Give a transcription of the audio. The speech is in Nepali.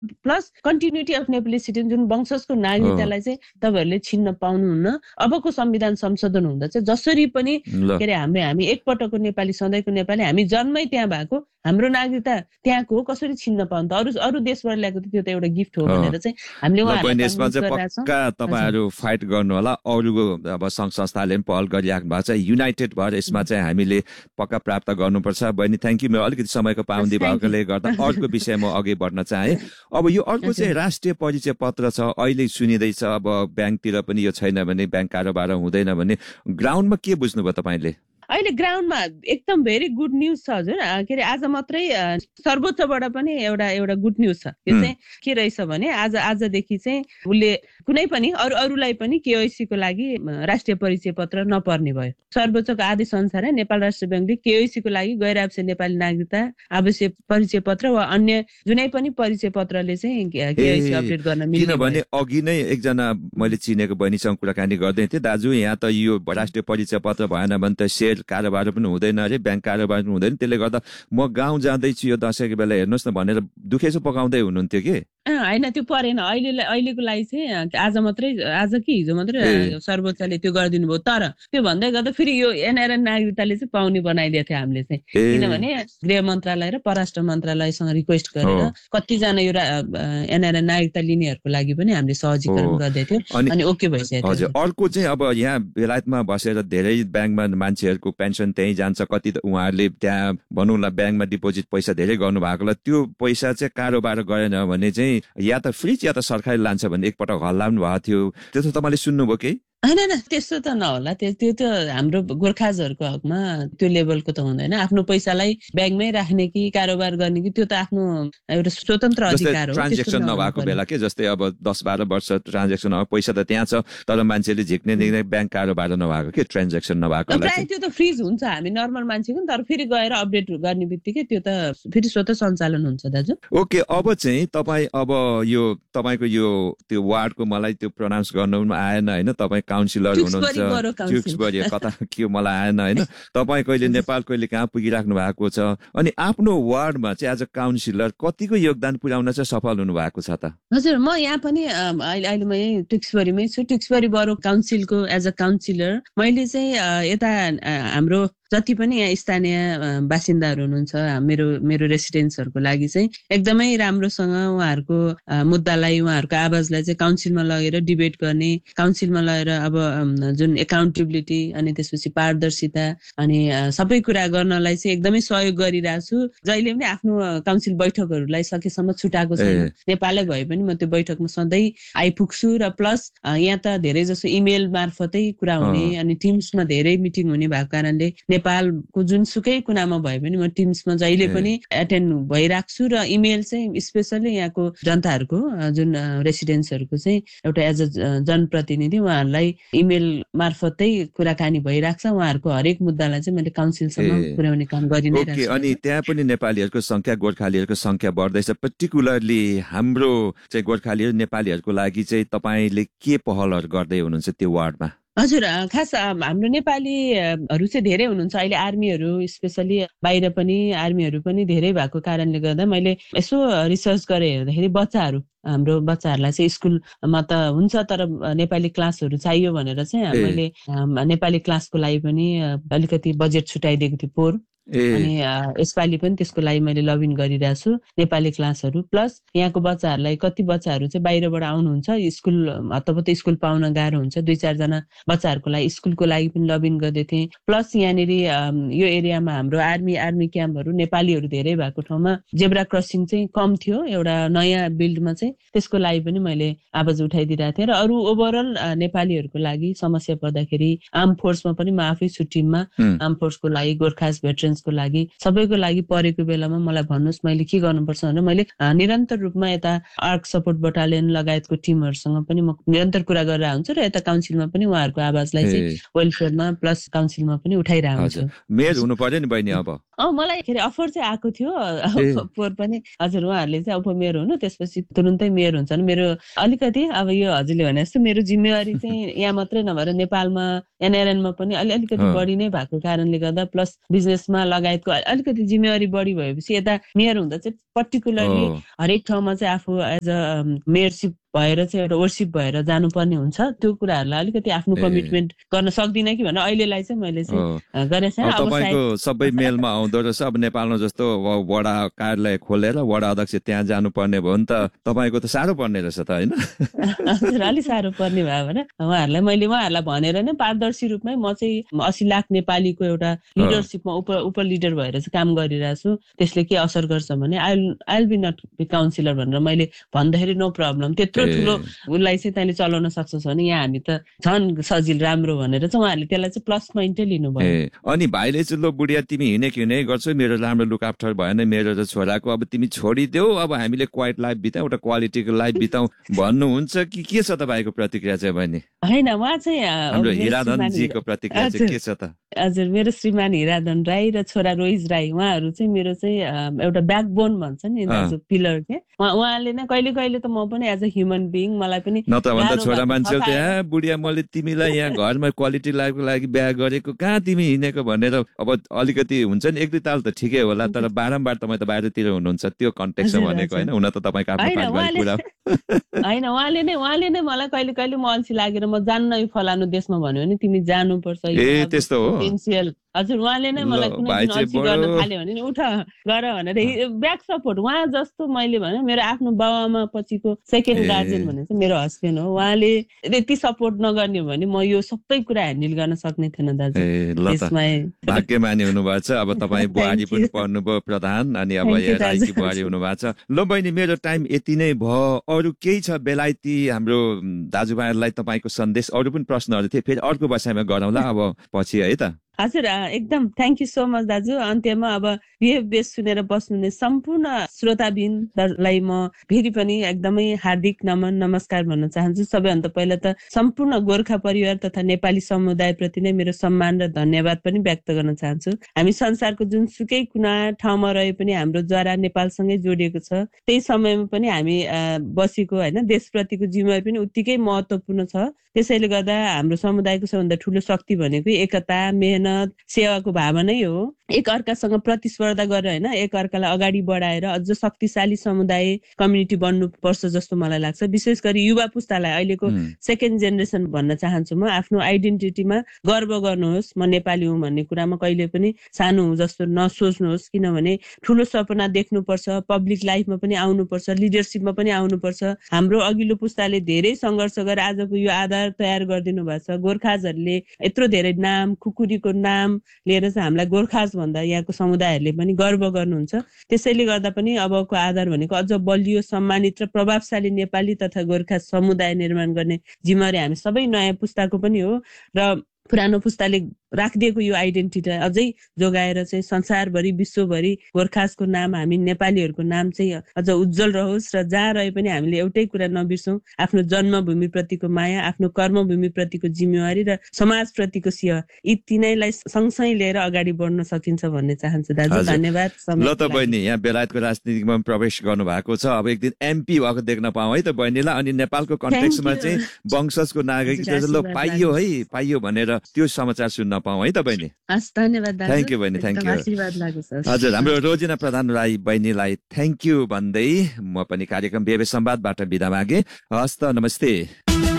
Plus continuity of Nepali citizen जुन वंशजको नागरिकतालाई चाहिँ तपाईहरूले छिन्न पाउनुहुन्न। अबको संविधान संशोधन हुँदा चाहिँ जसरी पनि के अरे हामी एकपटकको नेपाली सधैँको नेपाली हामी जन्मै त्यहाँ भएको हाम्रो नागरिकता त्यहाँको हो कसरी छिन्न पाउनु त अरू देशबाट ल्याएको त्यो त एउटा गिफ्ट हो भनेर चाहिँ हामीले तपाईहरु फाइट गर्नु होला। अरूको अब संघ संस्थाले पनि पहल गरिराख्नु भएको छ, युनाइटेड भएर यसमा चाहिँ हामीले पक्का प्राप्त गर्नुपर्छ। बहिनी थ्याङ्क यू। म अलिकति समयको पाबन्दी भएकोले गर्दा अर्को विषय म अघि बढ्न चाहे। अब यो अर्को चाहिँ राष्ट्रिय परिचय पत्र छ, अहिले सुनिँदैछ अब ब्याङ्कतिर पनि यो छैन भने ब्याङ्क कारोबार हुँदैन भने ग्राउन्डमा के बुझ्नुभयो तपाईँले? अहिले ग्राउन्डमा एकदम भेरी गुड न्युज छ हजुर। के अरे आज मात्रै सर्वोच्चबाट पनि एउटा गुड न्युज छ। यो चाहिँ के रहेछ भने आजदेखि चाहिँ उसले कुनै पनि अरूलाई पनि केवाइसी को लागि राष्ट्रिय परिचय पत्र नपर्ने भयो। सर्वोच्चको आदेश अनुसार नेपाल राष्ट्र ब्याङ्कले केवाइसी को लागि गैर आवश्यक नेपाली नागरिकता आवश्यक परिचय पत्र वा अन्य जुनै पनि परिचय पत्रले चाहिँ केवाइसी अपडेट गर्न मिल्ने। किनभने अघि नै एकजना मैले चिनेको बहिनीसँग कुराकानी गर्दै थिएँ, दाजु यहाँ त यो राष्ट्रिय परिचय पत्र भएन भने त सेयर कारोबार पनि हुँदैन अरे, ब्याङ्क कारोबार पनि हुँदैन, त्यसले गर्दा म गाउँ जाँदैछु यो दशैंको बेला हेर्नुहोस् न भनेर दुखेसो पकाउँदै हुनुहुन्थ्यो कि होइन त्यो परेन। अहिलेको लागि चाहिँ आज कि हिजो मात्रै सर्वोच्चले त्यो गरिदिनु भयो। तर त्यो भन्दै गर्दा फेरि यो एनआरएन नागरिकताले चाहिँ पाउने बनाइदिएको थियो हामीले चाहिँ, किनभने गृह मन्त्रालय र परराष्ट्र मन्त्रालयसँग रिक्वेस्ट गरेर कतिजना यो एनआरएन नागरिकता लिनेहरूको लागि पनि हामीले सहजीकरण गर्दै थियो अनि ओके भइसक्यो। हजुर, अर्को चाहिँ अब यहाँ बेलायतमा बसेर धेरै ब्याङ्कमा मान्छेहरूको पेन्सन त्यहीँ जान्छ, कति उहाँहरूले त्यहाँ भनौँ न ब्याङ्कमा डिपोजिट पैसा धेरै गर्नु भएकोलाई त्यो पैसा चाहिँ कारोबार गरेन भने चाहिँ या त फ्रिज या त सरकारले लान्छ भन्ने एकपटक हल्ला पनि भएको थियो। त्यो त तपाईँले सुन्नुभयो कि? होइन त्यस्तो त नहोला, त्यो त हाम्रो गोर्खाजहरूको हकमा त्यो लेभलको त हुँदैन। आफ्नो पैसालाई ब्याङ्कमै राख्ने कि कारोबार गर्ने कि त्यो त आफ्नो एउटा स्वतन्त्र अधिकार हो। ट्रान्जेक्सन नभएको बेला के जस्तै अब 10-12 वर्ष ट्रान्जेक्सन पैसा त त्यहाँ छ तर मान्छेले झिक्ने ब्याङ्क कारोबार नभएको के ट्रान्जेक्सन नभएको प्रायः त्यो त फ्रिज हुन्छ। हामी नर्मल मान्छेको तर फेरि गएर अपडेट गर्ने बित्तिकै त्यो त फेरि स्वतः सञ्चालन हुन्छ दाजु। ओके, अब चाहिँ तपाईँ अब यो तपाईँको यो त्यो वार्डको मलाई त्यो प्रोनाउन्स गर्नु पनि आएन होइन, तपाईँ काउन्सिलर हुनुहुन्छ कता के मलाई आएन होइन। तपाईँ कहिले नेपाल कहिले कहाँ पुगिराख्नु भएको छ अनि आफ्नो वार्डमा चाहिँ एज अ काउन्सिलर कतिको योगदान पुर्याउन चाहिँ सफल हुनु भएको छ त? हजुर, म यहाँ पनि अहिले म यही टिक्सबरीमै छु। टिक्सबरी बरो काउन्सिलको एज अ काउन्सिलर मैले चाहिँ यता हाम्रो जति पनि यहाँ स्थानीय बासिन्दाहरू हुनुहुन्छ मेरो रेसिडेन्ट्सहरूको लागि चाहिँ एकदमै राम्रोसँग उहाँहरूको मुद्दालाई उहाँहरूको आवाजलाई चाहिँ काउन्सिलमा लगेर डिबेट गर्ने, काउन्सिलमा लगेर अब जुन एकाउन्टेबिलिटी अनि त्यसपछि पारदर्शिता अनि सबै कुरा गर्नलाई चाहिँ एकदमै सहयोग गरिरहेको छु। जहिले पनि आफ्नो काउन्सिल बैठकहरूलाई सकेसम्म छुटाएको छैन। नेपालै भए पनि म त्यो बैठकमा सधैँ आइपुग्छु र प्लस यहाँ त धेरै जसो इमेल मार्फतै कुरा हुने अनि टिम्समा धेरै मिटिङ हुने भएको कारणले नेपालको जुनसुकै कुनामा भए पनि म टिम्समा जहिले पनि एटेन्ड भइराख्छु र इमेल चाहिँ स्पेसली यहाँको जनताहरूको जुन रेसिडेन्ट्सहरूको चाहिँ एउटा एज अ जनप्रतिनिधि उहाँहरूलाई इमेल मार्फतै कुराकानी भइराख्छ। उहाँहरूको हरेक मुद्दालाई चाहिँ मैले काउन्सिलसम्म पुर्याउने काम गरिरहेको छु। अनि त्यहाँ पनि नेपालीहरूको संख्या गोर्खालीहरूको संख्या बढ्दैछ, पर्टिकुलरली हाम्रो चाहिँ गोर्खालीहरू नेपालीहरूको लागि चाहिँ तपाईँले के पहलहरू गर्दै हुनुहुन्छ त्यो वार्डमा? हजुर, खास हाम्रो नेपालीहरू चाहिँ धेरै हुनुहुन्छ। अहिले आर्मीहरू स्पेसली बाहिर पनि आर्मीहरू पनि धेरै भएको कारणले गर्दा मैले यसो रिसर्च गरेर हेर्दाखेरि हाम्रो बच्चाहरूलाई चाहिँ स्कुलमा त हुन्छ तर नेपाली क्लासहरू चाहियो भनेर चाहिँ मैले नेपाली क्लासको लागि पनि अलिकति बजेट छुट्याइदिएको थिएँ पोहोर। अनि यसपालि पनि त्यसको लागि मैले लबिङ गरिरहेको छु। नेपाली क्लासहरू प्लस यहाँको बच्चाहरूलाई कति बच्चाहरू चाहिँ बाहिरबाट आउनुहुन्छ, स्कुल हतपत स्कुल पाउन गाह्रो हुन्छ, 2-4 जना बच्चाहरूको लागि स्कुलको लागि पनि लबिङ गर्दै थिएँ। प्लस यहाँनिर यो एरियामा हाम्रो आर्मी क्याम्पहरू नेपालीहरू धेरै भएको ठाउँमा जेब्रा क्रसिङ चाहिँ कम थियो एउटा नयाँ बिल्डमा चाहिँ, त्यसको लागि पनि मैले आवाज उठाइदिरहेको थिएँ। र अरू ओभरअल नेपालीहरूको लागि समस्या पर्दाखेरि आर्म फोर्समा पनि म आफै छु टिममा, आर्म फोर्सको लागि गोर्खास भेटरेन्सको लागि सबैको लागि परेको बेलामा मलाई भन्नुहोस् मैले के गर्नुपर्छ भनेर मैले निरन्तर रूपमा यता आर्क सपोर्ट बटालियन लगायतको टिमहरूसँग पनि म निरन्तर कुरा गरिरहेको हुन्छु र यता काउन्सिलमा पनि उहाँहरूको आवाजलाई चाहिँ वेलफेयरमा प्लस काउन्सिलमा पनि उठाइरहेको हुन्छु। मेयर हुनु पर्यो नि बहिनी अब? मलाई अफर चाहिँ आएको थियो पोहोर पनि। हजुर, उहाँहरूले चाहिँ अब मेयर हुनु त्यसपछि तुरुन्तै मेयर हुन्छ नि। मेरो अलिकति अब यो हजुरले भने जस्तो मेरो जिम्मेवारी चाहिँ यहाँ मात्रै नभएर नेपालमा एनआरएनमा पनि अलिकति बढी नै भएको कारणले गर्दा प्लस बिजनेसमा उहाँ लगायतको अलिकति जिम्मेवारी बढी भएपछि यता मेयर हुँदा चाहिँ पर्टिकुलरली हरेक ठाउँमा चाहिँ आफू एज अ मेयरसिप भएर चाहिँ एउटा वर्सिप भएर जानुपर्ने हुन्छ त्यो कुराहरूलाई अलिकति आफ्नो कमिटमेन्ट गर्न सक्दिनँ कि भनेर अहिलेलाई चाहिँ मैले चाहिँ गरेको छैन। अब तपाईँको सबै मेलमा आउँदो रहेछ। अब नेपालमा जस्तो वडा कार्यालय खोलेर वडा अध्यक्ष त्यहाँ जानुपर्ने भयो नि त तपाईँको त साह्रो पर्ने रहेछ त होइन? हजुर अलिक साह्रो पर्ने भयो भने मैले उहाँहरूलाई भनेर नै पारदर्शी रूपमै म चाहिँ 80 लाख नेपालीको एउटा लिडरसिपमा उप लिडर भएर चाहिँ काम गरिरहेको छु। त्यसले के असर गर्छ भने I be not be counsellor भनेर मैले भन्दाखेरि नो प्रब्लम, त्यत्रो ठुलो उसलाई चाहिँ तैँले चलाउन सक्छस् भने यहाँ हामी त झन् सजिलो राम्रो भनेर चाहिँ उहाँहरूले त्यसलाई चाहिँ प्लस पोइन्टै लिनुभयो। अनि भाइले चाहिँ लो बुढिया तिमी हिँडे गर्छौ, मेरो राम्रो लुक आफ्टर भएन मेरो र छोराको, अब तिमी छोडिदेऊ, अब हामीले क्वाइट लाइफ बिताउँ, एउटा क्वालिटीको लाइफ बिताउँ भन्नुहुन्छ कि के छ तपाईँको प्रतिक्रिया चाहिँ बहिनी? होइन उहाँ चाहिँ हाम्रो हिराधनजीको प्रतिक्रिया चाहिँ के छ त? हजुर मेरो श्रीमान हिराधन राई र छोरा रोहिज राई उहाँहरू चाहिँ मेरो चाहिँ एउटा ब्याकबोन भन्छ नि दाजु, पिलर के उहाँले नै कहिले कहिले त म पनि एज अ ह्युमन बिइङ मलाई पनि न त भन्दा छोरा मान्छे त्यहाँ बुढिया मैले तिमीलाई यहाँ घरमा क्वालिटी लाइफको लागि बिहा गरेको कहाँ तिमी हिँडेको भनेर अब अलिकति हुन्छ नि 1-2 ताल त ठिकै होला, तर बारम्बार तपाईँ त बाहिरतिर हुनुहुन्छ त्यो कन्टेक्स्टमा भनेको होइन, हुन त तपाईँको आफ्नो पारिवारिक कुरा होइन। उहाँले नै मलाई कहिले कहिले म अल्छी लागेर म जान्न यो फलानु देशमा भन्यो भने तिमी जानुपर्छ त्यस्तो हो पोटेन्सियल। हजुर उहाँले नै मलाई कुनै दिन अल्छी गर्न थाल्यो भने नि उठ गर भनेर ब्याक सपोर्ट। उहाँ जस्तो मैले भने मेरो आफ्नो बाबामा पछिको सेकेन्ड गार्जियन भने चाहिँ मेरो हस्बेन्ड हो। उहाँले यति सपोर्ट नगर्ने हो भने म यो सबै कुरा ह्यान्डल गर्न सक्ने थिएन दाजु। भाग्यमानी हुनुभएको छ। अब तपाईँ बुहारी पनि पर्नुभयो प्रधान, अनि अब राईकी बुहारी हुनुभएको छ। ल बहिनी मेरो टाइम यति नै भयो। अरू केही छ बेलायती हाम्रो दाजुभाइहरूलाई तपाईँको सन्देश? अरू पनि प्रश्नहरू थिए, फेरि अर्को विषयमा गरौँला अब पछि है त। हजुर एकदम थ्याङ्क यू सो मच दाजु। अन्त्यमा अब बिहेभ बेस सुनेर बस्नुहुने सम्पूर्ण श्रोताबिनलाई म फेरि पनि एकदमै हार्दिक नमस्कार भन्न चाहन्छु। सबैभन्दा पहिला त सम्पूर्ण गोर्खा परिवार तथा नेपाली समुदायप्रति नै मेरो सम्मान र धन्यवाद पनि व्यक्त गर्न चाहन्छु। हामी संसारको जुनसुकै कुना ठाउँमा रहे पनि हाम्रो जरा नेपालसँगै जोडिएको छ। त्यही समयमा पनि हामी बसेको होइन देशप्रतिको जिम्मेवारी पनि उत्तिकै महत्त्वपूर्ण छ। त्यसैले गर्दा हाम्रो समुदायको सबभन्दा ठुलो शक्ति भनेको एकता, मेहनत, सेवाको भावना नै हो। एक अर्कासँग प्रतिस्पर्धा गरेर होइन एक अर्कालाई अगाडि बढाएर अझ शक्तिशाली समुदाय कम्युनिटी बन्नुपर्छ जस्तो मलाई लाग्छ। विशेष गरी युवा पुस्तालाई अहिलेको सेकेन्ड जेनेरेसन भन्न चाहन्छु म, आफ्नो आइडेन्टिटीमा गर्व गर्नुहोस्। म नेपाली हुँ भन्ने कुरामा कहिले पनि सानो हुँ जस्तो नसोच्नुहोस्, किनभने ठुलो सपना देख्नुपर्छ, पब्लिक लाइफमा पनि आउनुपर्छ, लिडरसिपमा पनि आउनुपर्छ। हाम्रो अघिल्लो पुस्ताले धेरै सङ्घर्ष गरेर आजको यो आधार तयार गरिदिनु भएको छ। गोर्खाजहरूले यत्रो धेरै नाम खुकुरीको नाम लिएर चाहिँ हामीलाई गोर्खाज भन्दा यहाँको समुदायहरूले पनि गर्व गर्नुहुन्छ। त्यसैले गर्दा पनि अबको आधार भनेको अझ बलियो, सम्मानित र प्रभावशाली नेपाली तथा गोर्खा समुदाय निर्माण गर्ने जिम्मेवारी हामी सबै नयाँ पुस्ताको पनि हो र पुरानो पुस्ताले राखिदिएको यो आइडेन्टिटी अझै जोगाएर चाहिँ संसारभरि विश्वभरि गोर्खाजको नाम, हामी नेपालीहरूको नाम चाहिँ अझ उज्जवल रहोस् र जहाँ रहे पनि हामीले एउटै कुरा नबिर्सौँ, आफ्नो जन्मभूमिप्रतिको माया, आफ्नो कर्मभूमिप्रतिको जिम्मेवारी र समाजप्रतिको सेवा, यी तीनैलाई सँगसँगै लिएर अगाडि बढ्न सकिन्छ भन्ने चाहन्छु दाजु। धन्यवाद। ल त बहिनी यहाँ बेलायतको राजनीतिमा प्रवेश गर्नु भएको छ, अब एक दिन एमपी भएको देख्न पाऊँ है त बहिनीलाई। अनि नेपालको कन्टेक्स्टमा चाहिँ वंशजको नागरिकता पाइयो भनेर त्यो समाचार सुन्न पाऊँ है त बहिनी। धन्यवाद। थ्याङ्क यू बहिनी, थ्याङ्क यू। हजुर हाम्रो रोजिना प्रधान राई बहिनीलाई थ्याङ्क यू भन्दै म पनि कार्यक्रम बेबे संवादबाट बिदा मागे। हस्त नमस्ते।